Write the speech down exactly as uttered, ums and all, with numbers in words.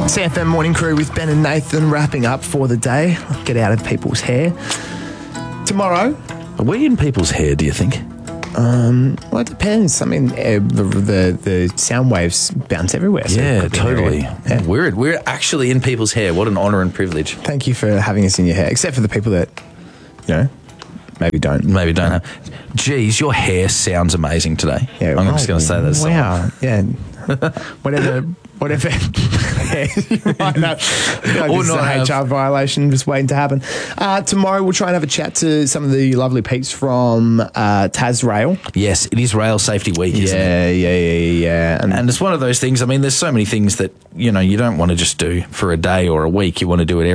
C F M Morning Crew with Ben and Nathan wrapping up for the day. Get out of people's hair. Tomorrow. Are we in people's hair, do you think? Um, well, it depends. I mean, uh, the, the the sound waves bounce everywhere. So yeah, it could be totally. yeah. We're, we're actually in people's hair. What an honour and privilege. Thank you for having us in your hair, except for the people that, you know, maybe don't. Maybe don't have. Geez, your hair sounds amazing today. Yeah, I'm right. just going to say that. Wow. Yeah. whatever. Whatever. you might have, like Or this is not a have. H R violation just waiting to happen. Uh, tomorrow we'll try and have a chat to some of the lovely peeps from uh, Tasrail. Yes, it is Rail Safety Week, isn't it? Yeah, yeah, yeah, yeah. And, And it's one of those things, I mean, there's so many things that, you know, you don't want to just do for a day or a week. You want to do it every